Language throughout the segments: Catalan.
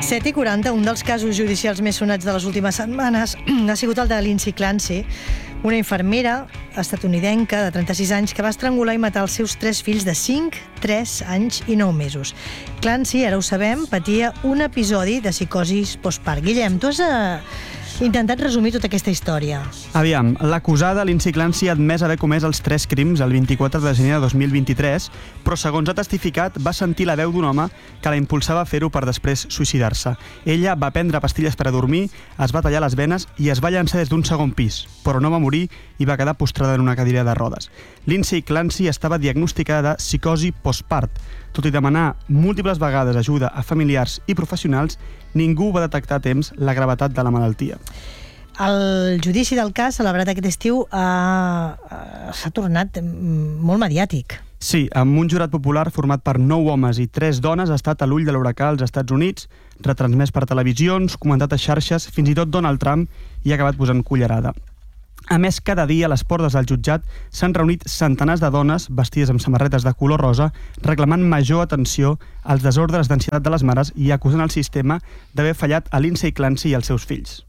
7:40, un dels casos judicials més sonats de les últimes setmanes ha sigut el de Lindsay Clancy, una infermera estatunidenca de 36 anys que va estrangular i matar els seus 3 fills de 5, 3 anys i 9 mesos. Clancy, ara ho sabem, patia un episodi de psicosi postpart. Guillem, tu has intentat resumir tota aquesta història. Aviam, l'acusada Lindsay Clancy ha admès haver comès els 3 crims el 24 de gener de 2023, però segons ha testificat va sentir la veu d'un home que la impulsava a fer-ho per després suïcidar-se. Ella va prendre pastilles per a dormir, es va tallar les venes i es va llançar des d'un segon pis, però no va morir i va quedar postrada en una cadira de rodes. Lindsay Clancy estava diagnosticada de psicosi postpart. Tot i demanar múltiples vegades ajuda a familiars i professionals, ningú va detectar a temps la gravetat de la malaltia. El judici del cas, celebrat aquest estiu, s'ha tornat molt mediàtic. Sí, amb un jurat popular format per 9 homes i 3 dones ha estat a l'ull de l'huracà als Estats Units, retransmès per televisions, comentat a xarxes, fins i tot Donald Trump hi ha acabat posant cullerada. A més, cada dia a les portes del jutjat s'han reunit centenars de dones vestides amb samarretes de color rosa reclamant major atenció als desordres d'ansietat de les mares i acusant el sistema d'haver fallat a Lindsay Clancy i als seus fills.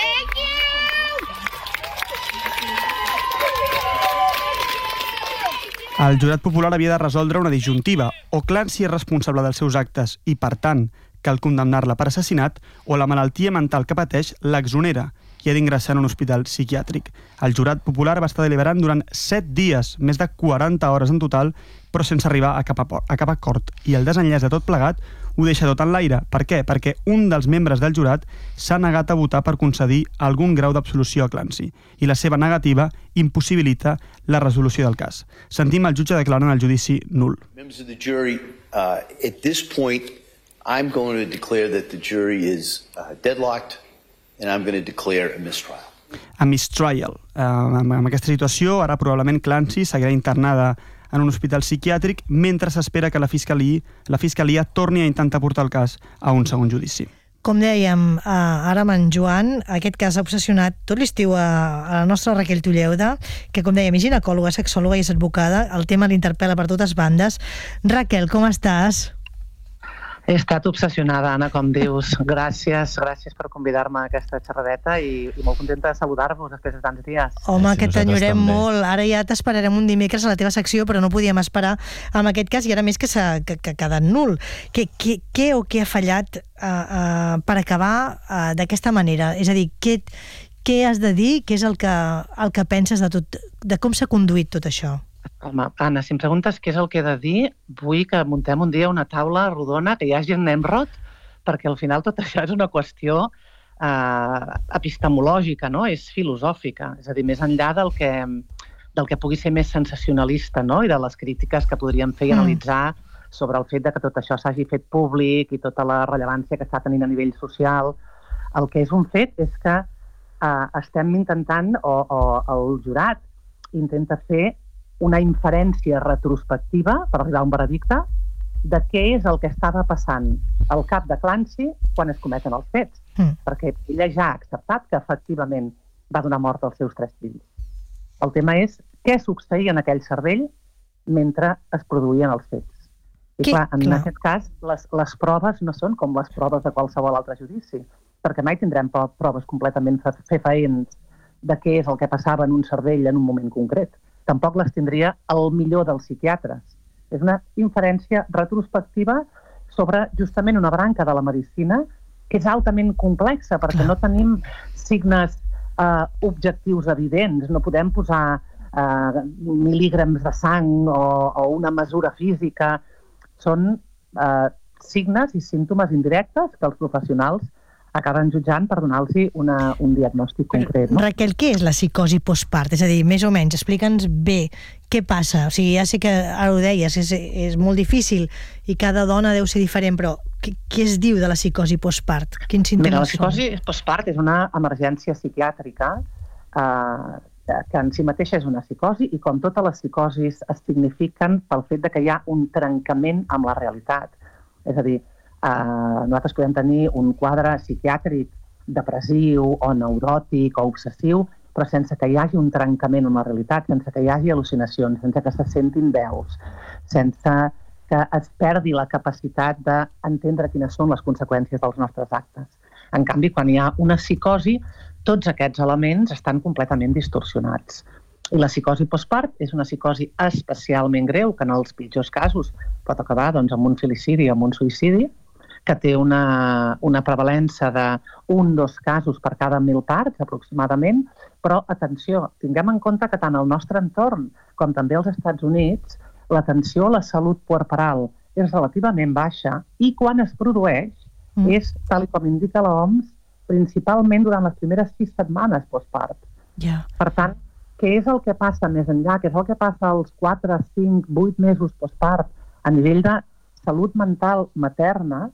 El jurat popular havia de resoldre una disjuntiva. O Clancy és responsable dels seus actes i, per tant, cal condemnar-la per assassinat, o la malaltia mental que pateix l'exonera i ha d'ingressar en un hospital psiquiàtric. El jurat popular va estar deliberant durant 7 dies, més de 40 hores en total, però sense arribar a cap acord. I el desenllaç de tot plegat ho deixa tot en l'aire. Per què? Perquè un dels membres del jurat s'ha negat a votar per concedir algun grau d'absolució a Clancy i la seva negativa impossibilita la resolució del cas. Sentim el jutge declarant el judici nul. Members of the jury, at this point, I'm going to declare that the jury is deadlocked and I'm going to declare a mistrial. A mistrial. En aquesta situació, ara probablement Clancy seguirà internada en un hospital psiquiàtric mentre s'espera que la fiscalia torni a intentar portar el cas a un segon judici. Com dèiem, ara amb en Joan, aquest cas ha obsessionat tot l'estiu a la nostra Raquel Tulleuda, que, com dèiem, és ginecòloga, sexòloga i és advocada. El tema l'interpel·la per totes bandes. Raquel, com estàs? He estat obsessionada, Anna, com dius. Gràcies per convidar-me a aquesta xerradeta i molt contenta de saludar-vos després de tants dies. Home, que t'enyorem molt. Ara ja t'esperarem un dimecres a la teva secció, però no podíem esperar amb aquest cas i ara més que ha quedat nul. Què ha fallat per acabar d'aquesta manera? És a dir, què has de dir? Què és el que penses de com s'ha conduït tot això? Home, Anna, si em preguntes què és el que he de dir, vull que muntem un dia una taula rodona, que hi hagi en Nemrod, perquè al final tot això és una qüestió epistemològica, no? És filosòfica, és a dir, més enllà del que pugui ser més sensacionalista, no? I de les crítiques que podríem fer i analitzar sobre el fet de que tot això s'hagi fet públic i tota la rellevància que està tenint a nivell social. El que és un fet és que estem intentant, o el jurat intenta fer una inferència retrospectiva per arribar a un veredicte de què és el que estava passant al cap de Clancy quan es cometen els fets. Perquè ella ja ha acceptat que efectivament va donar mort als seus 3 fills. El tema és què succeïa en aquell cervell mentre es produïen els fets. I clar, en aquest cas, les proves no són com les proves de qualsevol altre judici, perquè mai tindrem proves completament fefaents de què és el que passava en un cervell en un moment concret. Tampoc les tindria el millor dels psiquiatres. És una inferència retrospectiva sobre justament una branca de la medicina que és altament complexa perquè no tenim signes objectius evidents, no podem posar mil·lígrams de sang o una mesura física. Són signes i símptomes indirectes que els professionals acaben jutjant per donar-los un diagnòstic concret. No? Raquel, què és la psicosi postpart? És a dir, més o menys, explica'ns bé què passa. O sigui, ja sé que ara ho deies, és molt difícil i cada dona deu ser diferent, però què es diu de la psicosi postpart? Quins símptomes són? La psicosi postpart és una emergència psiquiàtrica que en si mateixa és una psicosi i com totes les psicosis es signifiquen pel fet de que hi ha un trencament amb la realitat. És a dir, nosaltres podem tenir un quadre psiquiàtric depressiu o neuròtic o obsessiu, però sense que hi hagi un trencament amb la realitat, sense que hi hagi al·lucinacions, sense que se sentin veus, sense que es perdi la capacitat d'entendre quines són les conseqüències dels nostres actes. En canvi, quan hi ha una psicosi, tots aquests elements estan completament distorsionats. I la psicosi postpart és una psicosi especialment greu, que en els pitjors casos pot acabar amb un filicidi o amb un suïcidi, que té una prevalença d'1-2 casos per cada 1.000 parts, aproximadament, però, atenció, tinguem en compte que tant al nostre entorn com també als Estats Units, l'atenció a la salut puerperal és relativament baixa i quan es produeix és, tal com indica l'OMS, principalment durant les primeres 6 setmanes postpart. Per tant, què és el que passa més enllà? Què és el que passa als 4, 5, 8 mesos postpart a nivell de salut mental materna?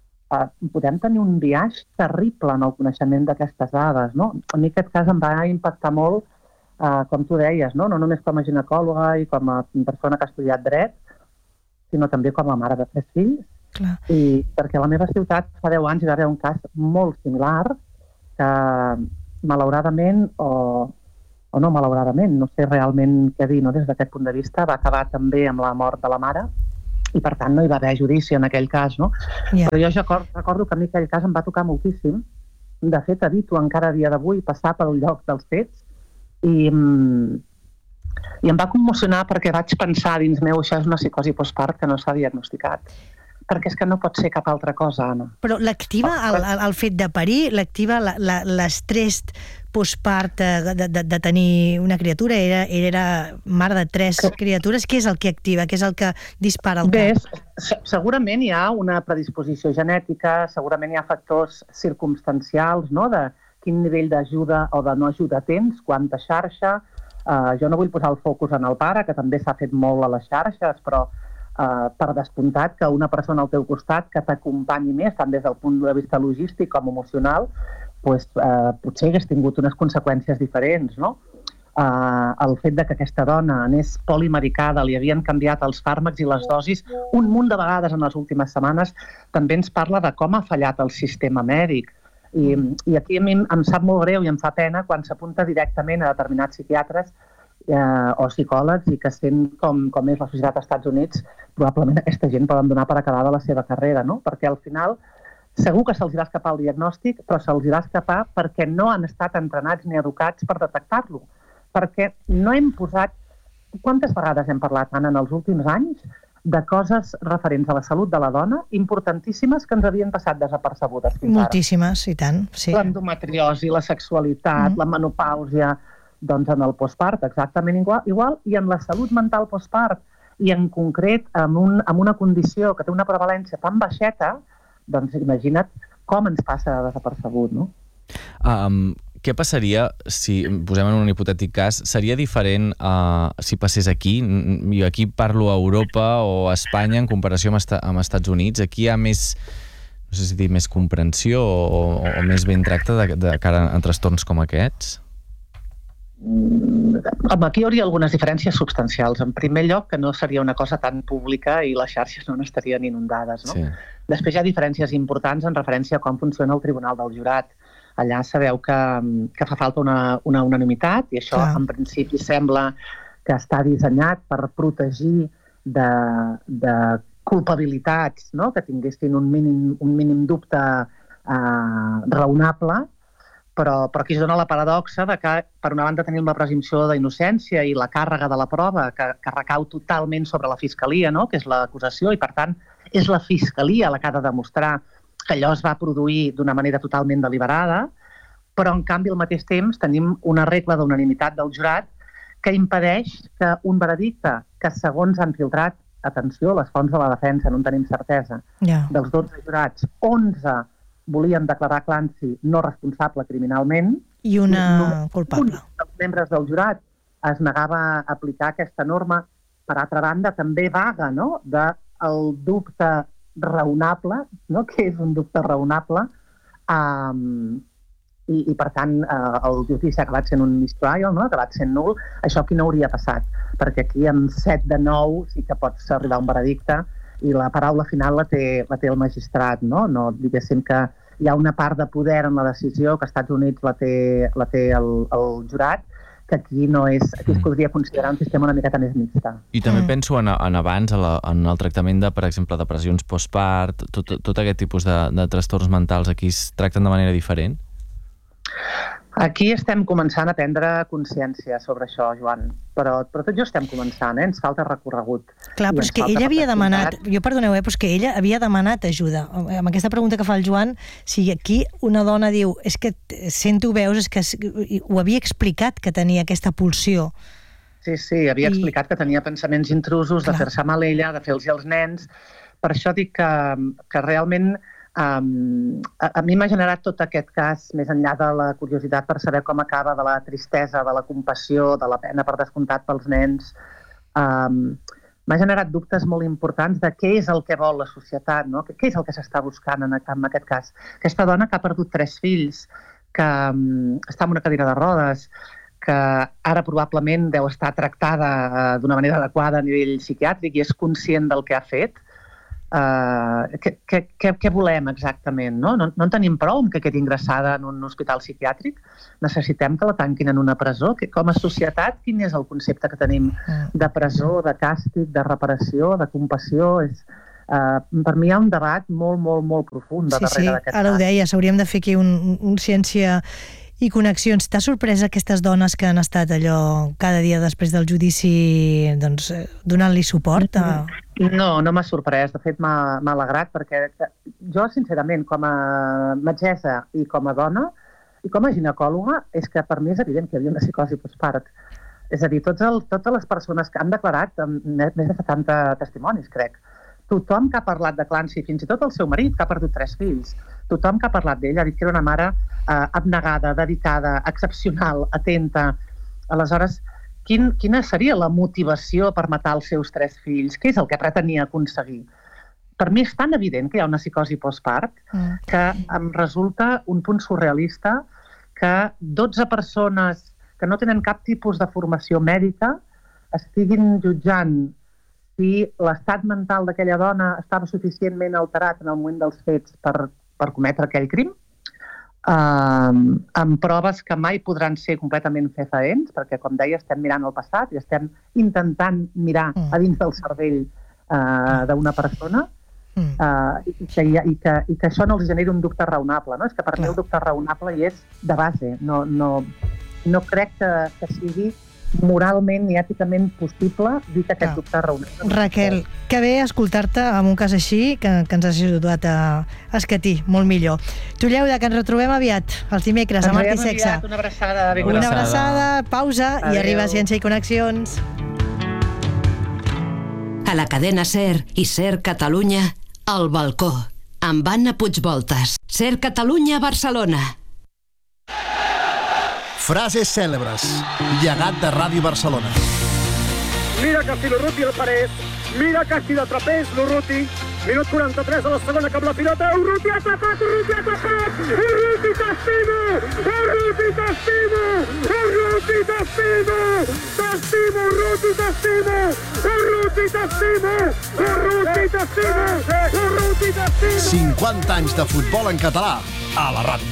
Podem tenir un biaix terrible en el coneixement d'aquestes dades, no? A mi aquest cas em va impactar molt, com tu deies, no només com a ginecòloga i com a persona que ha estudiat dret, sinó també com a mare de 3 fills. I perquè a la meva ciutat fa 10 anys hi va haver un cas molt similar que malauradament o no malauradament, no sé realment què dir des d'aquest punt de vista, va acabar també amb la mort de la mare i per tant no hi va haver judici en aquell cas, no? Però jo recordo que a mi aquell cas em va tocar moltíssim. De fet, evito encara a dia d'avui passar pel lloc dels fets i em va commocionar perquè vaig pensar dins meu això és una psicosi postpart que no s'ha diagnosticat. Perquè és que no pot ser cap altra cosa, Anna. Però l'activa el fet de parir, l'activa l'estrès postpart de tenir una criatura, era mare de 3 criatures, què és el que activa, què és el que dispara el cap? Bé, segurament hi ha una predisposició genètica, segurament hi ha factors circumstancials, no?, de quin nivell d'ajuda o de no ajuda tens, quanta xarxa. Jo no vull posar el focus en el pare, que també s'ha fet molt a les xarxes, però per descomptat que una persona al teu costat que t'acompanyi més, tant des del punt de vista logístic com emocional, potser hagués tingut unes conseqüències diferents, no? El fet que aquesta dona anés polimedicada, li havien canviat els fàrmacs i les dosis un munt de vegades en les últimes setmanes, també ens parla de com ha fallat el sistema mèdic. I aquí a mi em sap molt greu i em fa pena quan s'apunta directament a determinats psiquiatres o psicòlegs i que sent com és la societat als Estats Units, probablement aquesta gent poden donar per acabada la seva carrera, no? Perquè al final segur que se'ls va escapar el diagnòstic, però se'ls va escapar perquè no han estat entrenats ni educats per detectar-lo. Perquè no hem posat... Quantes vegades hem parlat, Anna, en els últims anys de coses referents a la salut de la dona importantíssimes que ens havien passat desapercebudes fins ara? Moltíssimes, i tant, sí. L'endometriosi, la sexualitat, la menopàusia, doncs en el postpart exactament igual, i en la salut mental postpart, i en concret amb una condició que té una prevalència tan baixeta, doncs imagina't com ens passa desapercebut, no? Què passaria si, posem en un hipotètic cas, seria diferent si passés aquí? Jo aquí parlo a Europa o a Espanya en comparació amb Estats Units. Aquí hi ha més, no sé si dir, més comprensió o més ben tracte de cara a trastorns com aquests? Aquí hi hauria algunes diferències substancials. En primer lloc, que no seria una cosa tan pública i les xarxes no n'estarien inundades, no? Sí. Després hi ha diferències importants en referència a com funciona el Tribunal del Jurat. Allà sabeu que fa falta una unanimitat i això en principi sembla que està dissenyat per protegir de culpabilitats, no?, que tinguessin un mínim dubte raonable, però aquí es dona la paradoxa de que, per una banda, tenim la presumpció d'innocència i la càrrega de la prova que recau totalment sobre la Fiscalia, no?, que és l'acusació, i per tant és la Fiscalia la que ha de demostrar que allò es va produir d'una manera totalment deliberada, però en canvi al mateix temps tenim una regla d'unanimitat del jurat que impedeix que un veredicte que segons han filtrat, atenció, les fonts de la defensa, no en tenim certesa, dels 12 jurats, 11 volien declarar Clancy no responsable criminalment i una culpable. Un dels membres del jurat es negava a aplicar aquesta norma. Per altra banda, també vaga, no?, del dubte raonable, no?, que és un dubte raonable, i per tant el judici ha acabat sent un mistrial, no?, ha acabat sent nul. Això aquí no hauria passat, perquè aquí amb 7 de 9 sí que pots arribar a un veredicte i la paraula final la té el magistrat, no? No diguéssim que hi ha una part de poder en la decisió que als Estats Units la té el jurat, que aquí no és, aquí es podria considerar un sistema una miqueta més mixta. I també penso en abans, en el tractament de, per exemple, depressions postpart, tot aquest tipus de trastorns mentals aquí es tracten de manera diferent? Aquí estem començant a prendre consciència sobre això, Joan, però tot jo estem començant, ens falta recorregut. Clar, però és que ella havia demanat, perdoneu, però és que ella havia demanat ajuda. Amb aquesta pregunta que fa el Joan, si aquí una dona diu, és que sento veus, és que ho havia explicat que tenia aquesta pulsió. Sí, havia explicat que tenia pensaments intrusos, de fer-se mal ella, de fer-los als nens. Per això dic que realment a mi m'ha generat tot aquest cas, més enllà de la curiositat per saber com acaba, de la tristesa, de la compassió, de la pena per descomptat pels nens, m'ha generat dubtes molt importants de què és el que vol la societat, no? Què és el que s'està buscant en aquest cas. Aquesta dona que ha perdut 3 fills, que està en una cadira de rodes, que ara probablement deu estar tractada d'una manera adequada a nivell psiquiàtric i és conscient del que ha fet. Què volem exactament? No en tenim prou amb que quedi ingressada en un hospital psiquiàtric? Necessitem que la tanquin en una presó? Com a societat, quin és el concepte que tenim de presó, de càstig, de reparació, de compassió? Per mi hi ha un debat molt, molt, molt profund darrere d'aquest cas. Ara ho deies, hauríem de fer aquí un ciència i connexions. T'ha sorprès aquestes dones que han estat allò cada dia després del judici donant-li suport? No m'ha sorprès. De fet, m'ha alegrat perquè jo, sincerament, com a metgessa i com a dona i com a ginecòloga, és que per mi és evident que hi havia una psicosi postpart. És a dir, totes les persones que han declarat, més de 70 testimonis, crec, tothom que ha parlat de Clancy, fins i tot el seu marit, que ha perdut 3 fills, tothom que ha parlat d'ell ha dit que era una mare abnegada, dedicada, excepcional, atenta. Aleshores, quina seria la motivació per matar els seus 3 fills? Què és el que pretenia aconseguir? Per mi és tan evident que hi ha una psicosi postpart que em resulta un punt surrealista que 12 persones que no tenen cap tipus de formació mèdica estiguin jutjant si l'estat mental d'aquella dona estava suficientment alterat en el moment dels fets per cometre aquell crim, amb proves que mai podran ser completament fefaents, perquè, com deia, estem mirant el passat i estem intentant mirar a dins del cervell d'una persona i que això no els generi un dubte raonable. És que per mi el dubte raonable hi és de base. No crec que sigui moralment i èticament possible dir que aquest dubte raonable. Raquel, que bé escoltar-te amb un cas així que ens has ajudat a escatir molt millor. Tu, Lleuda, que ens retrobem aviat, els dimecres, a Art i Sexe. Una abraçada. Una abraçada, pausa. Adeu. I arriba Ciència i Connexions. A la cadena SER i SER Catalunya, El Balcó, amb Anna Puigvoltas. SER Catalunya, Barcelona. Frases cèlebres. Llegat de Ràdio Barcelona. Mira que si l'Urruti el parés, mira que si l'atrapés l'Urruti. Minut 43 a la segona amb la pilota. Urruti ha atrapat, Urruti ha atrapat! Urruti t'estimo! Urruti t'estimo! Urruti t'estimo! T'estimo, Urruti t'estimo! Urruti t'estimo! Urruti t'estimo! Urruti t'estimo! 50 anys de futbol en català a la ràdio.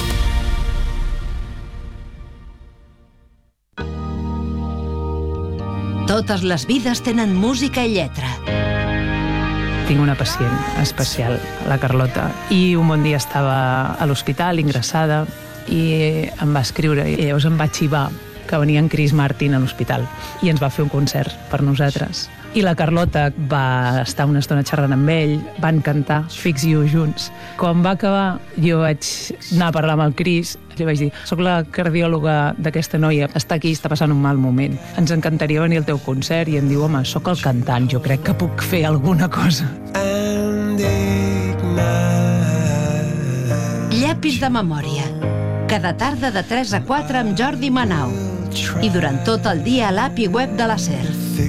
Totes les vides tenen música i lletra. Tinc una pacient especial, la Carlota, i un bon dia estava a l'hospital, ingressada, i em va escriure, i llavors em va xivar que venia en Chris Martin a l'hospital, i ens va fer un concert per nosaltres. I la Carlota va estar una estona xerrant amb ell, van cantar Fix You junts. Quan va acabar, jo vaig anar a parlar amb el Chris, li vaig dir, soc la cardiòloga d'aquesta noia, està aquí, està passant un mal moment. Ens encantaria venir al teu concert, i em diu, home, soc el cantant, jo crec que puc fer alguna cosa. Llapis de memòria. Cada tarda de 3 a 4 amb Jordi Manau. I durant tot el dia a l'app i web de la SER.